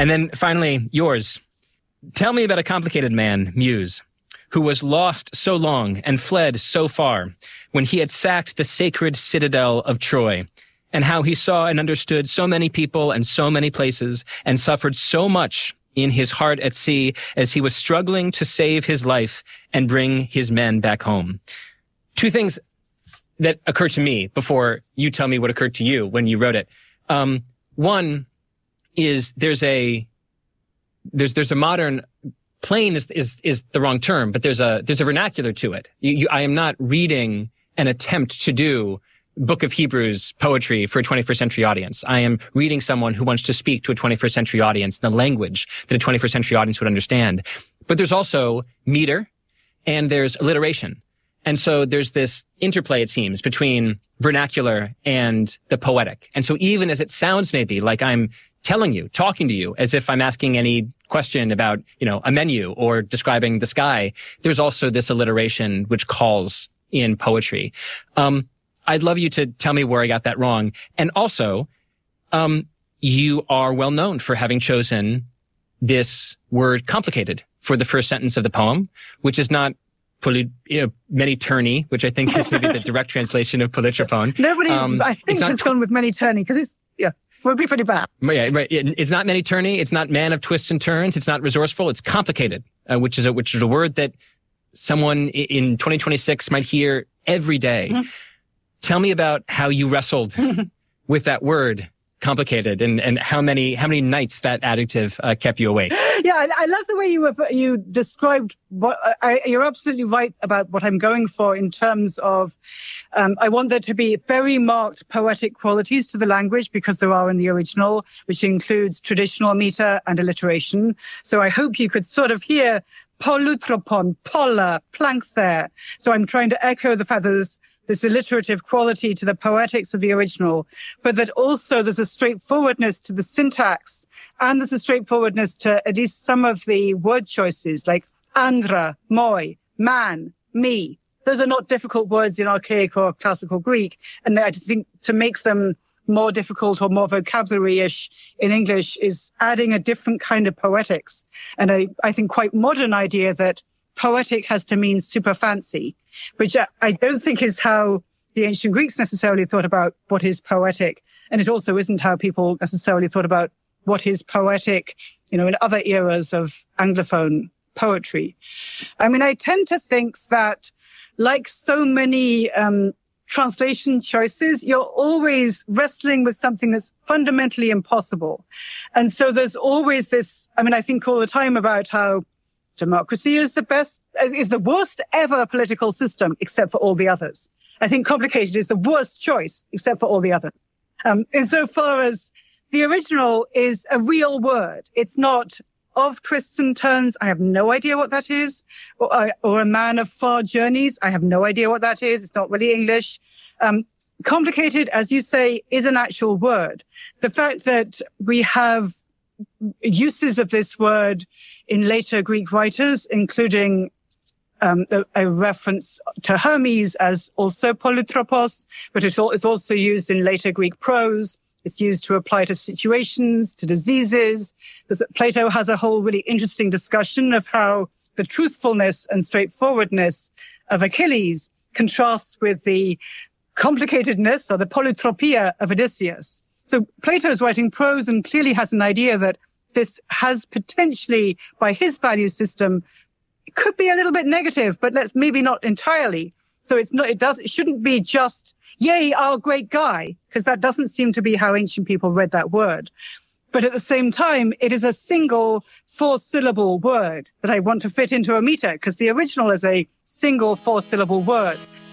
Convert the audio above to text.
And then finally, yours. Tell me about a complicated man, Muse, who was lost so long and fled so far when he had sacked the sacred citadel of Troy, and how he saw and understood so many people and so many places and suffered so much in his heart at sea as he was struggling to save his life and bring his men back home. Two things that occurred to me before you tell me what occurred to you when you wrote it. One is there's a modern plain is the wrong term, but there's a vernacular to it. I am not reading an attempt to do Book of Hebrews poetry for a 21st century audience. I am reading someone who wants to speak to a 21st century audience in the language that a 21st century audience would understand. But there's also meter and there's alliteration. And so there's this interplay, it seems, between vernacular and the poetic. And so even as it sounds maybe like I'm telling you, talking to you, as if I'm asking any question about, a menu or describing the sky, there's also this alliteration which calls in poetry. I'd love you to tell me where I got that wrong. And also, you are well known for having chosen this word complicated for the first sentence of the poem, which is not many turny, which I think is maybe the direct translation of polytrophone. Nobody, I think, has gone with many turny because it would be pretty bad. Yeah, right. It's not many turny. It's not man of twists and turns. It's not resourceful. It's complicated, which is a word that someone in 2026 might hear every day. Mm-hmm. Tell me about how you wrestled with that word, complicated, and how many nights that adjective kept you awake. Yeah, I love the way you described what you're absolutely right about what I'm going for in terms of I want there to be very marked poetic qualities to the language because there are in the original, which includes traditional meter and alliteration. So I hope you could sort of hear polutropon, pola, plankther. So I'm trying to echo the fact that there's this alliterative quality to the poetics of the original, but that also there's a straightforwardness to the syntax, and there's a straightforwardness to at least some of the word choices, like andra, moi, man, me. Those are not difficult words in archaic or classical Greek, and I think to make them more difficult or more vocabulary-ish in English is adding a different kind of poetics, and I think quite modern idea that poetic has to mean super fancy, which I don't think is how the ancient Greeks necessarily thought about what is poetic. And it also isn't how people necessarily thought about what is poetic, in other eras of Anglophone poetry. I mean, I tend to think that like so many translation choices, you're always wrestling with something that's fundamentally impossible. And so there's always this, I think all the time about how democracy is the worst ever political system, except for all the others. I think complicated is the worst choice, except for all the others. Insofar as the original is a real word. It's not of twists and turns. I have no idea what that is. Or a man of far journeys. I have no idea what that is. It's not really English. Complicated, as you say, is an actual word. The fact that we have uses of this word in later Greek writers, including a reference to Hermes as also polytropos, but it's also used in later Greek prose. It's used to apply to situations, to diseases. Plato has a whole really interesting discussion of how the truthfulness and straightforwardness of Achilles contrasts with the complicatedness or the polytropia of Odysseus. So Plato is writing prose and clearly has an idea that this has potentially, by his value system, it could be a little bit negative, but let's maybe not entirely. So it shouldn't be just, yay, our great guy, because that doesn't seem to be how ancient people read that word. But at the same time, it is a single 4-syllable word that I want to fit into a meter, because the original is a single 4-syllable word.